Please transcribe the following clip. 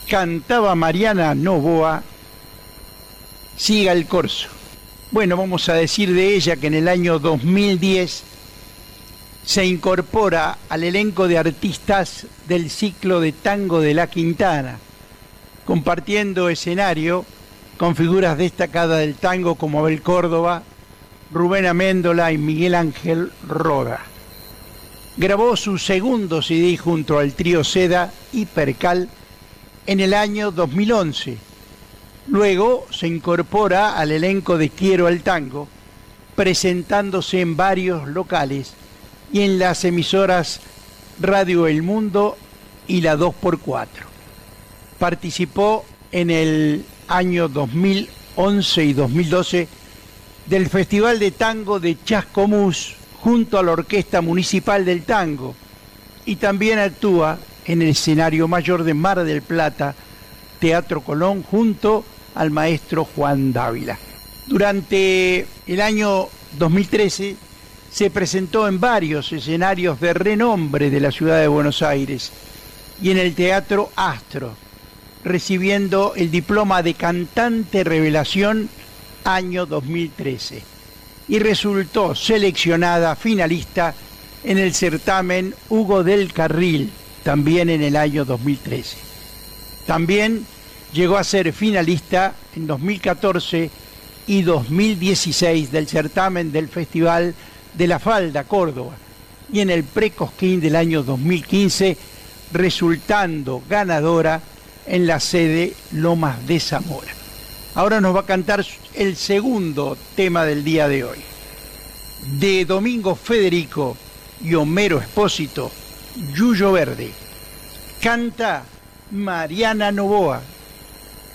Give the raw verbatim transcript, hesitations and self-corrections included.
cantaba Mariana Novoa, Siga el corso. Bueno, vamos a decir de ella que en el año dos mil diez se incorpora al elenco de artistas del ciclo de tango de La Quintana, compartiendo escenario con figuras destacadas del tango como Abel Córdoba, Rubén Améndola y Miguel Ángel Roda. Grabó su segundo C D junto al trío Seda y Percal en el año dos mil once. Luego se incorpora al elenco de Quiero al Tango, presentándose en varios locales y en las emisoras Radio El Mundo y la dos por cuatro. Participó en el año dos mil once y dos mil doce del Festival de Tango de Chascomús junto a la Orquesta Municipal del Tango, y también actúa en el escenario mayor de Mar del Plata, Teatro Colón, junto al maestro Juan Dávila. Durante el año dos mil trece se presentó en varios escenarios de renombre de la ciudad de Buenos Aires y en el Teatro Astro, recibiendo el diploma de Cantante Revelación año dos mil trece, y resultó seleccionada finalista en el certamen Hugo del Carril, también en el año dos mil trece. También llegó a ser finalista en dos mil catorce y dos mil dieciséis del certamen del Festival de la Falda, Córdoba, y en el Precosquín del año dos mil quince, resultando ganadora en la sede Lomas de Zamora. Ahora nos va a cantar el segundo tema del día de hoy, de Domingo Federico y Homero Espósito, Yuyo Verde. Canta Mariana Novoa.